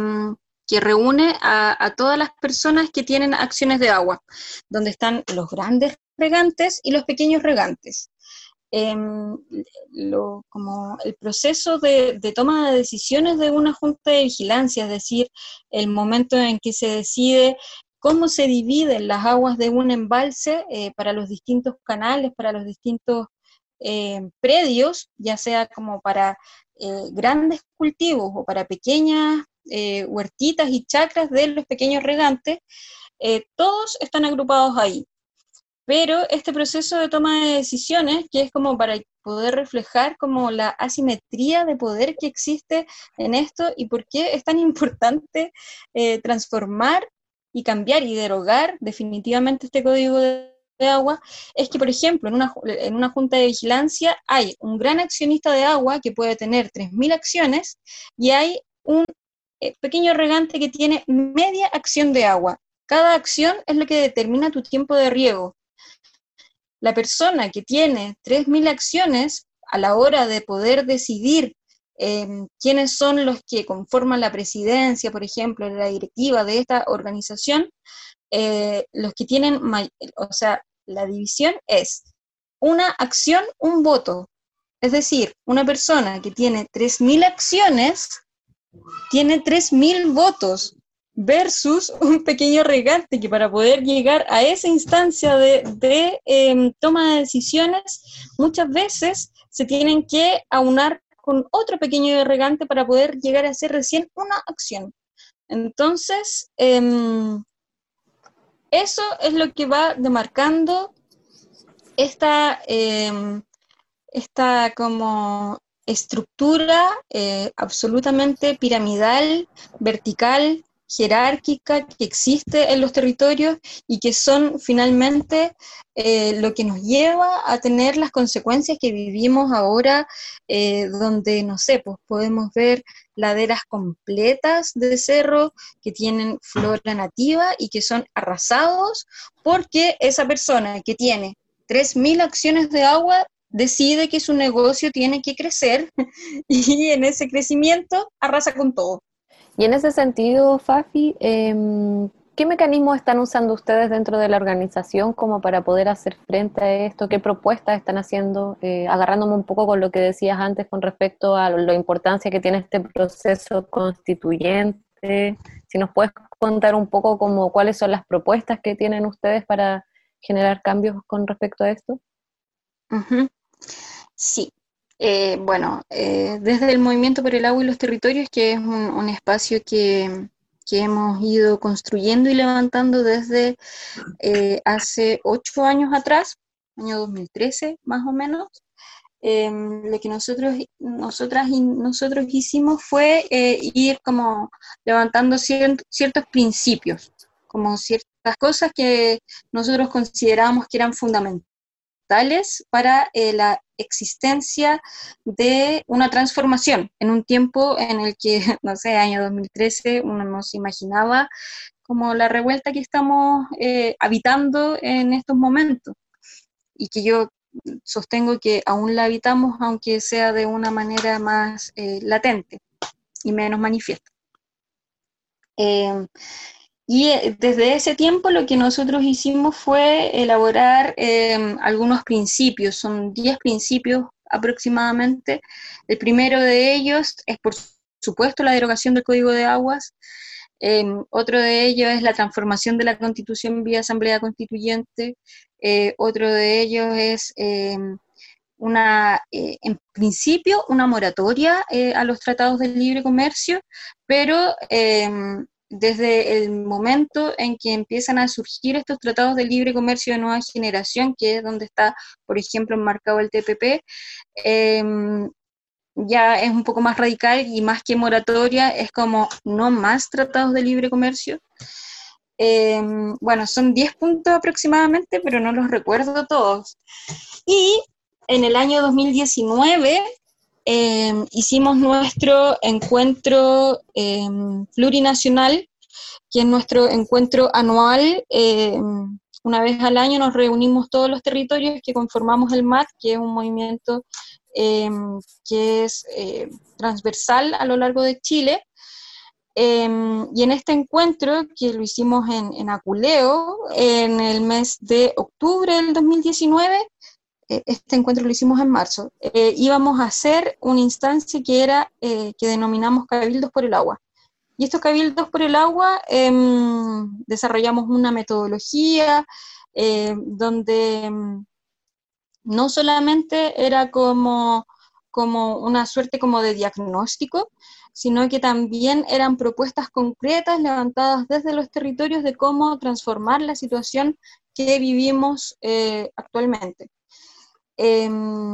que reúne a, a todas las personas que tienen acciones de agua, donde están los grandes regantes y los pequeños regantes. Eh, lo, como el proceso de, de toma de decisiones de una junta de vigilancia, es decir, el momento en que se decide cómo se dividen las aguas de un embalse eh, para los distintos canales, para los distintos Eh, predios, ya sea como para eh, grandes cultivos o para pequeñas eh, huertitas y chacras de los pequeños regantes, eh, todos están agrupados ahí. Pero este proceso de toma de decisiones, que es como para poder reflejar como la asimetría de poder que existe en esto y por qué es tan importante eh, transformar y cambiar y derogar definitivamente este código de, de agua, es que, por ejemplo, en una, en una junta de vigilancia hay un gran accionista de agua que puede tener tres mil acciones y hay un eh, pequeño regante que tiene media acción de agua. Cada acción es lo que determina tu tiempo de riego. La persona que tiene tres mil acciones, a la hora de poder decidir eh, quiénes son los que conforman la presidencia, por ejemplo, la directiva de esta organización, eh, los que tienen, o sea, la división es una acción, un voto. Es decir, una persona que tiene tres mil acciones tiene tres mil votos, versus un pequeño regante que para poder llegar a esa instancia de, de eh, toma de decisiones, muchas veces se tienen que aunar con otro pequeño regante para poder llegar a hacer recién una acción. Entonces, eh, eso es lo que va demarcando esta, eh, esta como estructura eh, absolutamente piramidal, vertical, jerárquica que existe en los territorios y que son finalmente eh, lo que nos lleva a tener las consecuencias que vivimos ahora, eh, donde, no sé, pues podemos ver laderas completas de cerro que tienen flora nativa y que son arrasados porque esa persona que tiene tres mil acciones de agua decide que su negocio tiene que crecer y en ese crecimiento arrasa con todo. Y en ese sentido, Fafi, eh, ¿qué mecanismos están usando ustedes dentro de la organización como para poder hacer frente a esto? ¿Qué propuestas están haciendo? Eh, agarrándome un poco con lo que decías antes con respecto a la importancia que tiene este proceso constituyente. Si nos puedes contar un poco como cuáles son las propuestas que tienen ustedes para generar cambios con respecto a esto. Uh-huh. Sí. Eh, bueno, eh, desde el Movimiento por el Agua y los Territorios, que es un, un espacio que, que hemos ido construyendo y levantando desde eh, hace ocho años atrás, año dos mil trece más o menos, eh, lo que nosotros, nosotras y nosotros hicimos fue eh, ir como levantando cier- ciertos principios, como ciertas cosas que nosotros considerábamos que eran fundamentales para eh, la existencia de una transformación en un tiempo en el que, no sé, año dos mil trece, uno no se imaginaba como la revuelta que estamos eh, habitando en estos momentos, y que yo sostengo que aún la habitamos, aunque sea de una manera más eh, latente y menos manifiesta. Eh, Y desde ese tiempo lo que nosotros hicimos fue elaborar eh, algunos principios, son diez principios aproximadamente. El primero de ellos es, por supuesto, la derogación del Código de Aguas. Eh, otro de ellos es la transformación de la Constitución vía Asamblea Constituyente. Eh, otro de ellos es, eh, una, eh, en principio, una moratoria eh, a los tratados de libre comercio, pero Eh, desde el momento en que empiezan a surgir estos tratados de libre comercio de nueva generación, que es donde está, por ejemplo, enmarcado el T P P, eh, ya es un poco más radical y más que moratoria, es como no más tratados de libre comercio. Eh, bueno, son diez puntos aproximadamente, pero no los recuerdo todos. Y en el año dos mil diecinueve Eh, hicimos nuestro encuentro eh, plurinacional, que es nuestro encuentro anual. Eh, una vez al año nos reunimos todos los territorios que conformamos el M A T, que es un movimiento eh, que es eh, transversal a lo largo de Chile. Eh, y en este encuentro, que lo hicimos en, en Aculeo, en el mes de octubre del dos mil diecinueve, este encuentro lo hicimos en marzo, eh, íbamos a hacer una instancia que era, eh, que denominamos Cabildos por el Agua. Y estos Cabildos por el Agua eh, desarrollamos una metodología eh, donde no solamente era como como una suerte como de diagnóstico, sino que también eran propuestas concretas levantadas desde los territorios de cómo transformar la situación que vivimos eh, actualmente. Eh,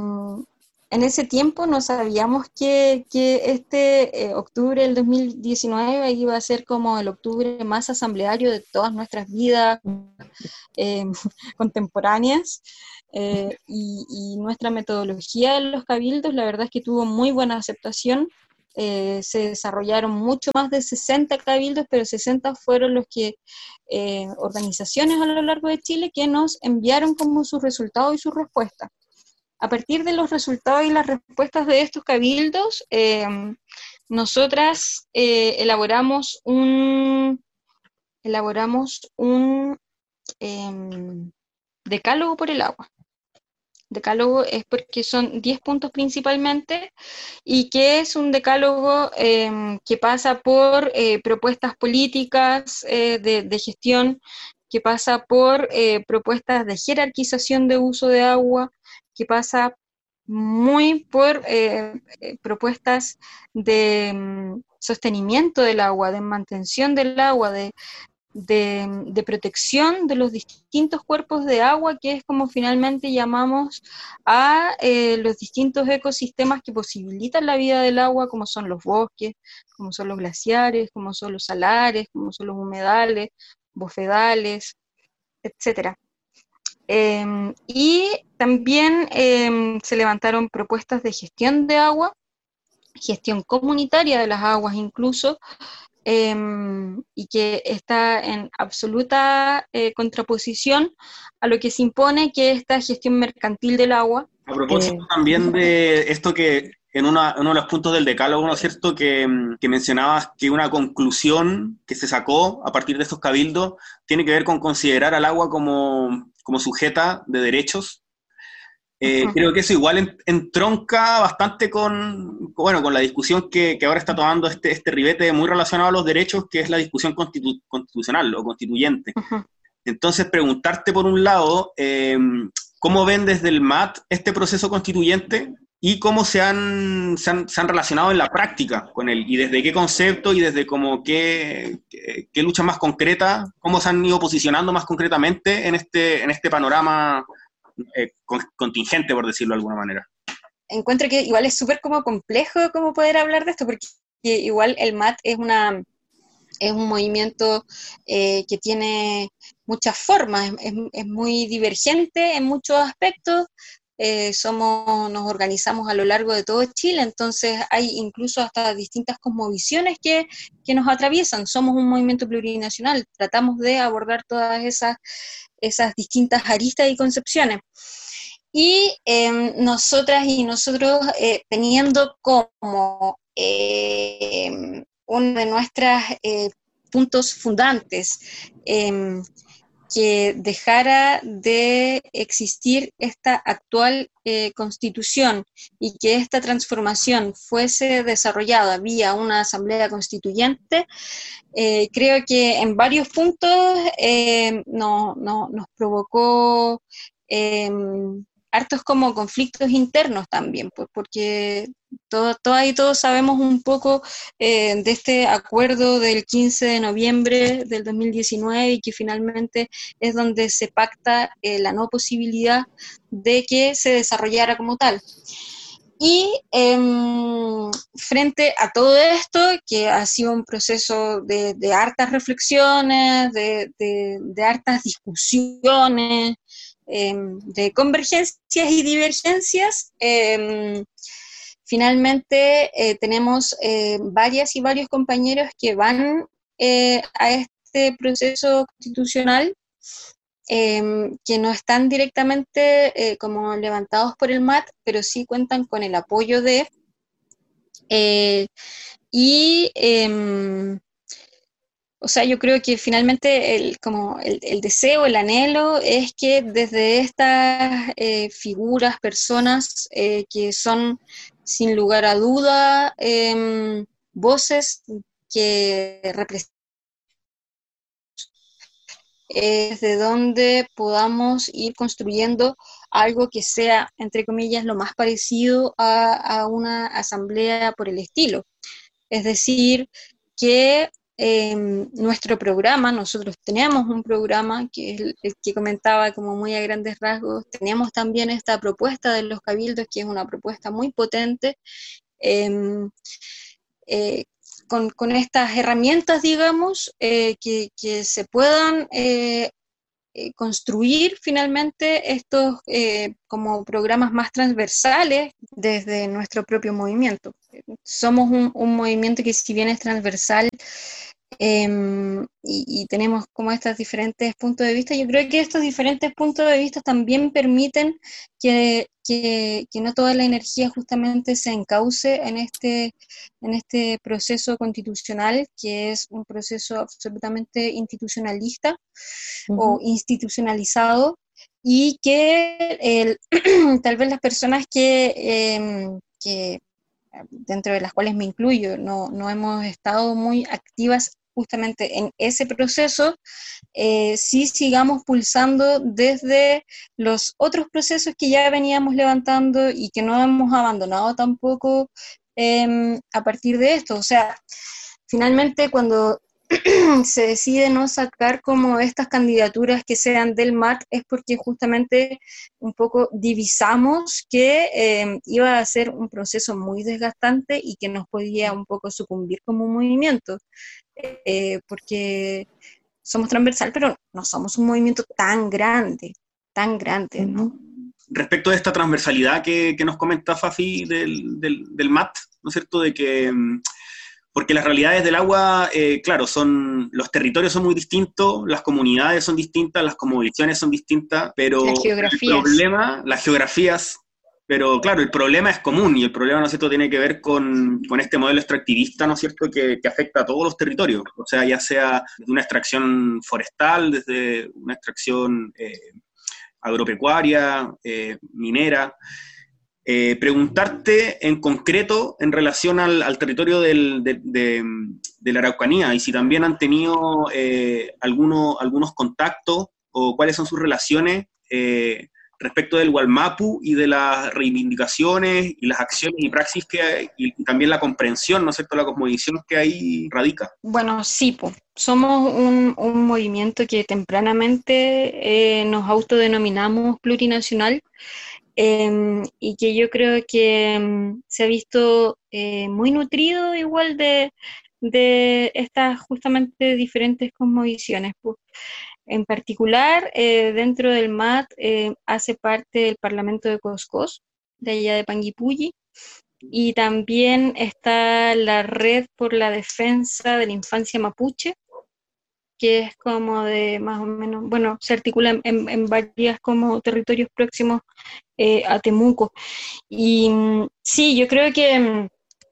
en ese tiempo no sabíamos que, que este eh, octubre del dos mil diecinueve iba a ser como el octubre más asambleario de todas nuestras vidas eh, contemporáneas, eh, y, y nuestra metodología en los cabildos, la verdad es que tuvo muy buena aceptación. Eh, se desarrollaron mucho más de sesenta cabildos, pero sesenta fueron los que, eh, organizaciones a lo largo de Chile que nos enviaron como sus resultados y sus respuestas. A partir de los resultados y las respuestas de estos cabildos, eh, nosotras eh, elaboramos un, elaboramos un eh, decálogo por el agua. Decálogo es porque son diez puntos principalmente, y que es un decálogo eh, que pasa por eh, propuestas políticas eh, de, de gestión, que pasa por eh, propuestas de jerarquización de uso de agua, que pasa muy por eh, eh, propuestas de um, sostenimiento del agua, de mantención del agua, de De, de protección de los distintos cuerpos de agua, que es como finalmente llamamos a eh, los distintos ecosistemas que posibilitan la vida del agua, como son los bosques, como son los glaciares, como son los salares, como son los humedales, bofedales, etcétera. Eh, y también eh, se levantaron propuestas de gestión de agua, gestión comunitaria de las aguas incluso, Eh, y que está en absoluta eh, contraposición a lo que se impone, que es esta gestión mercantil del agua. A propósito Eh, también de esto que en una, uno de los puntos del decálogo, ¿no es cierto?, que, que mencionabas que una conclusión que se sacó a partir de estos cabildos tiene que ver con considerar al agua como, como sujeta de derechos. Eh, uh-huh. Creo que eso igual en, entronca bastante con, bueno, con la discusión que, que ahora está tomando este, este ribete muy relacionado a los derechos, que es la discusión constitu, constitucional o constituyente. Uh-huh. Entonces, preguntarte por un lado, eh, ¿cómo ven desde el M A T este proceso constituyente y cómo se han, se han, se han relacionado en la práctica con él? ¿Y desde qué concepto y desde como qué, qué, qué lucha más concreta, cómo se han ido posicionando más concretamente en este, en este panorama Eh, contingente, por decirlo de alguna manera? Encuentro que igual es súper como complejo como poder hablar de esto, porque igual el M A T es una es un movimiento eh, que tiene muchas formas, es, es muy divergente en muchos aspectos. Eh, somos, nos organizamos a lo largo de todo Chile, entonces hay incluso hasta distintas cosmovisiones que, que nos atraviesan. Somos un movimiento plurinacional, tratamos de abordar todas esas, esas distintas aristas y concepciones. Y eh, nosotras y nosotros, eh, teniendo como eh, uno de nuestros eh, puntos fundantes eh, que dejara de existir esta actual eh, constitución y que esta transformación fuese desarrollada vía una asamblea constituyente, eh, creo que en varios puntos eh, no, no, nos provocó eh, hartos como conflictos internos también, pues, porque todo, todo ahí todos sabemos un poco eh, de este acuerdo del quince de noviembre del dos mil diecinueve, y que finalmente es donde se pacta eh, la no posibilidad de que se desarrollara como tal. Y eh, frente a todo esto, que ha sido un proceso de, de hartas reflexiones, de, de, de hartas discusiones, eh, de convergencias y divergencias, eh, finalmente eh, tenemos eh, varias y varios compañeros que van eh, a este proceso constitucional, eh, que no están directamente eh, como levantados por el M A T, pero sí cuentan con el apoyo de, eh, y eh, o sea, yo creo que finalmente el, como el, el deseo, el anhelo es que desde estas eh, figuras, personas eh, que son sin lugar a duda eh, voces que representan eh, desde donde podamos ir construyendo algo que sea, entre comillas, lo más parecido a, a una asamblea por el estilo. Es decir, que eh, nuestro programa, nosotros teníamos un programa que es el, el que comentaba como muy a grandes rasgos, teníamos también esta propuesta de los cabildos, que es una propuesta muy potente, eh, eh, con, con estas herramientas, digamos, eh, que, que se puedan eh, eh, construir finalmente estos eh, como programas más transversales desde nuestro propio movimiento. Somos un, un movimiento que, si bien es transversal, eh, y, y tenemos como estos diferentes puntos de vista, yo creo que estos diferentes puntos de vista también permiten que, que, que no toda la energía justamente se encauce en este, en este proceso constitucional, que es un proceso absolutamente institucionalista, uh-huh, o institucionalizado, y que el, tal vez las personas que, eh, que dentro de las cuales me incluyo, no, no hemos estado muy activas justamente en ese proceso, eh, sí sigamos pulsando desde los otros procesos que ya veníamos levantando y que no hemos abandonado tampoco eh, a partir de esto. O sea, finalmente cuando se decide no sacar como estas candidaturas que sean del M A T, es porque justamente un poco divisamos que eh, iba a ser un proceso muy desgastante y que nos podía un poco sucumbir como un movimiento, eh, porque somos transversal, pero no somos un movimiento tan grande, tan grande, ¿no? Respecto de esta transversalidad que, que nos comenta Fafi del, del, del M A T, ¿no es cierto?, de que... Porque las realidades del agua, eh, claro, son, los territorios son muy distintos, las comunidades son distintas, las cosmovisiones son distintas, pero las geografías. El problema, las geografías, pero claro, el problema es común, y el problema, ¿no es cierto?, tiene que ver con, con este modelo extractivista, ¿no es cierto?, que, que afecta a todos los territorios, o sea, ya sea desde una extracción forestal, desde una extracción eh, agropecuaria, eh, minera. Eh, preguntarte en concreto en relación al, al territorio del, de, de, de la Araucanía, y si también han tenido eh, alguno, algunos contactos o cuáles son sus relaciones eh, respecto del Gualmapu y de las reivindicaciones y las acciones y praxis que hay, y también la comprensión, ¿no es cierto?, la cosmovisión que ahí radica. Bueno, sí, po. Somos un, un movimiento que tempranamente eh, nos autodenominamos plurinacional, Eh, y que yo creo que um, se ha visto eh, muy nutrido igual de, de estas justamente diferentes cosmovisiones. Pues, en particular, eh, dentro del M A T eh, hace parte del Parlamento de Coscós, de allá de Panguipulli, y también está la Red por la Defensa de la Infancia Mapuche, que es como de más o menos, bueno, se articula en, en, en varias como territorios próximos eh, a Temuco. Y sí, yo creo que,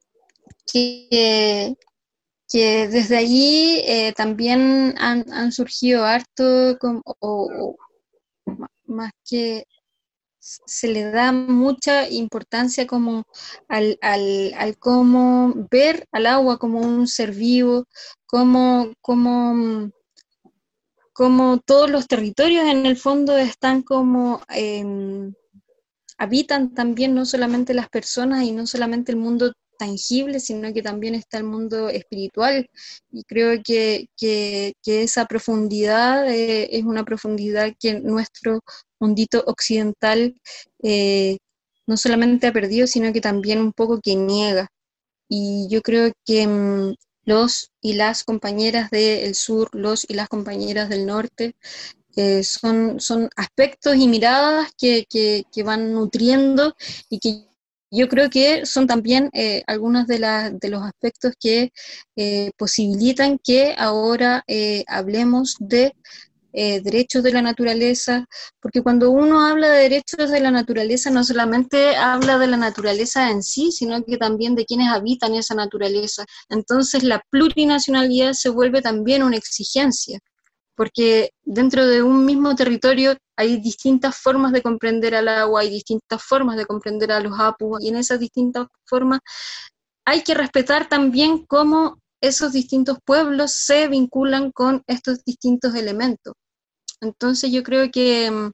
que, que desde allí eh, también han, han surgido harto, como, o, o más que se le da mucha importancia como al, al, al cómo ver al agua como un ser vivo, como, como como todos los territorios en el fondo están como, eh, habitan también no solamente las personas y no solamente el mundo tangible, sino que también está el mundo espiritual, y creo que, que, que esa profundidad eh, es una profundidad que nuestro mundito occidental eh, no solamente ha perdido, sino que también un poco que niega, y yo creo que mmm, los y las compañeras del sur, los y las compañeras del norte, eh, son, son aspectos y miradas que, que, que van nutriendo, y que yo creo que son también eh, algunos de, la, de los aspectos que eh, posibilitan que ahora eh, hablemos de Eh, derechos de la naturaleza, porque cuando uno habla de derechos de la naturaleza no solamente habla de la naturaleza en sí, sino que también de quienes habitan esa naturaleza. Entonces la plurinacionalidad se vuelve también una exigencia, porque dentro de un mismo territorio hay distintas formas de comprender al agua, hay distintas formas de comprender a los apus, y en esas distintas formas hay que respetar también cómo esos distintos pueblos se vinculan con estos distintos elementos. Entonces yo creo que um,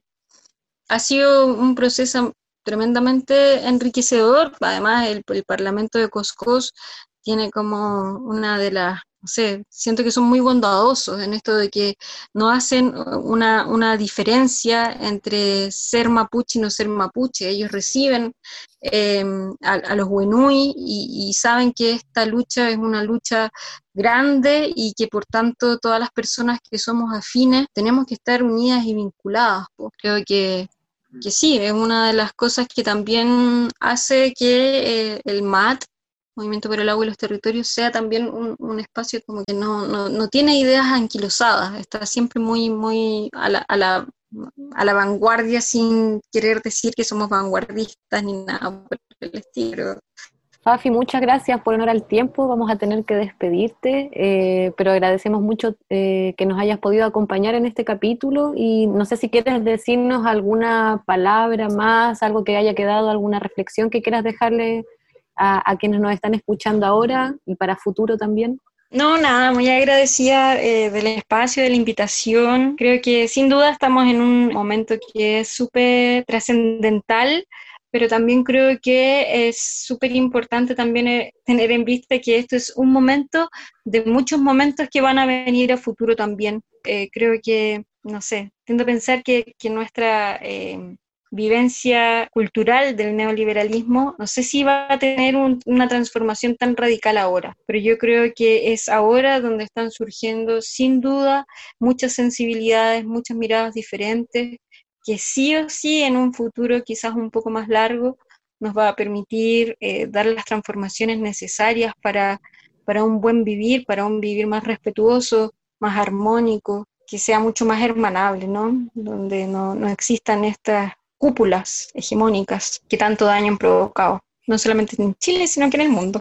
ha sido un proceso tremendamente enriquecedor. Además, el, el Parlamento de Coscós tiene como una de las, no sé, siento que son muy bondadosos en esto de que no hacen una, una diferencia entre ser mapuche y no ser mapuche. Ellos reciben eh, a, a los Wenui y, y saben que esta lucha es una lucha grande y que por tanto todas las personas que somos afines tenemos que estar unidas y vinculadas. Pues. Creo que que sí, es una de las cosas que también hace que eh, el M A T, Movimiento por el Agua y los Territorios, sea también un, un espacio como que no, no, no tiene ideas anquilosadas, está siempre muy, muy a la, a la, a la vanguardia, sin querer decir que somos vanguardistas ni nada por el estilo. Fafi, muchas gracias por honor al tiempo, vamos a tener que despedirte, eh, pero agradecemos mucho eh, que nos hayas podido acompañar en este capítulo y no sé si quieres decirnos alguna palabra más, algo que haya quedado, alguna reflexión que quieras dejarle a, a quienes nos están escuchando ahora y para futuro también. No, nada, muy agradecida eh, del espacio, de la invitación. Creo que sin duda estamos en un momento que es súper trascendental, pero también creo que es súper importante también tener en vista que esto es un momento de muchos momentos que van a venir a futuro también. Eh, creo que, no sé, tiendo a pensar que, que nuestra eh, vivencia cultural del neoliberalismo, no sé si va a tener un, una transformación tan radical ahora, pero yo creo que es ahora donde están surgiendo sin duda muchas sensibilidades, muchas miradas diferentes, que sí o sí en un futuro quizás un poco más largo nos va a permitir eh, dar las transformaciones necesarias para, para un buen vivir, para un vivir más respetuoso, más armónico, que sea mucho más hermanable, ¿no? Donde no, no existan estas cúpulas hegemónicas que tanto daño han provocado, no solamente en Chile, sino que en el mundo.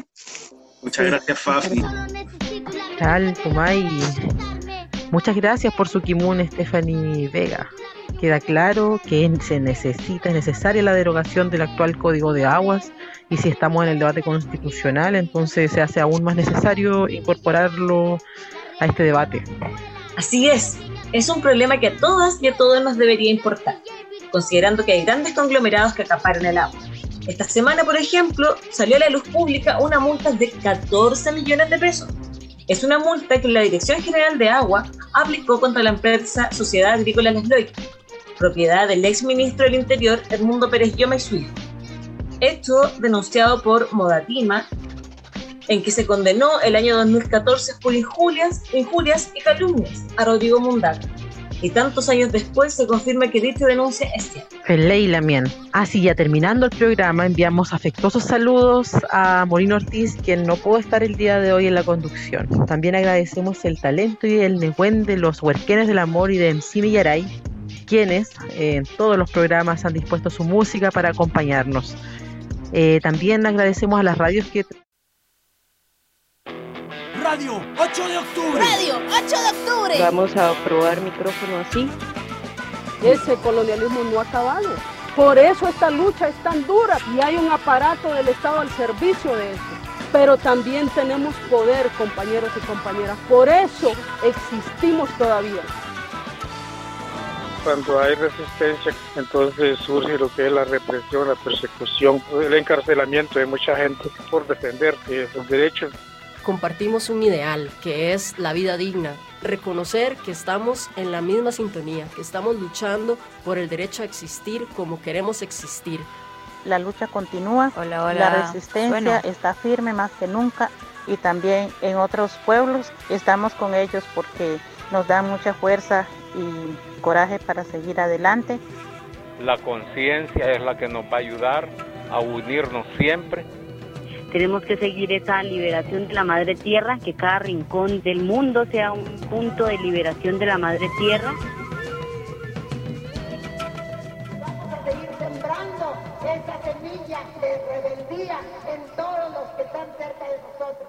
Muchas gracias, Fafi. Tal, Kumai. Muchas gracias por su kimun, Stephanie Vega. Queda claro que se necesita, es necesaria la derogación del actual Código de Aguas y si estamos en el debate constitucional, entonces se hace aún más necesario incorporarlo a este debate. Así es, es un problema que a todas y a todos nos debería importar, considerando que hay grandes conglomerados que acaparan el agua. Esta semana, por ejemplo, salió a la luz pública una multa de catorce millones de pesos. Es una multa que la Dirección General de Agua aplicó contra la empresa Sociedad Agrícola Las Loicas, propiedad del exministro del Interior, Edmundo Pérez Lloma y su hijo. Hecho denunciado por Modatima, en que se condenó el año dos mil catorce por injurias, injurias y calumnias a Rodrigo Mundaca. Y tantos años después se confirma que dicha denuncia es cierta. Feley Lamien. Así ya terminando el programa, enviamos afectuosos saludos a Morino Ortiz, quien no pudo estar el día de hoy en la conducción. También agradecemos el talento y el negüen de los Huerquenes del Amor y de M C Millaray, quienes eh, en todos los programas han dispuesto su música para acompañarnos. Eh, también agradecemos a las radios que... Radio ocho de octubre. Radio ocho de octubre. Vamos a probar micrófono así. Ese colonialismo no ha acabado. Por eso esta lucha es tan dura y hay un aparato del Estado al servicio de eso. Pero también tenemos poder, compañeros y compañeras. Por eso existimos todavía. Cuando hay resistencia, entonces surge lo que es la represión, la persecución, el encarcelamiento de mucha gente por defender esos derechos. Compartimos un ideal, que es la vida digna. Reconocer que estamos en la misma sintonía, que estamos luchando por el derecho a existir como queremos existir. La lucha continúa, hola, hola. La resistencia bueno. está firme más que nunca y también en otros pueblos estamos con ellos porque nos dan mucha fuerza y coraje para seguir adelante. La conciencia es la que nos va a ayudar a unirnos siempre. Tenemos que seguir esa liberación de la madre tierra, que cada rincón del mundo sea un punto de liberación de la madre tierra.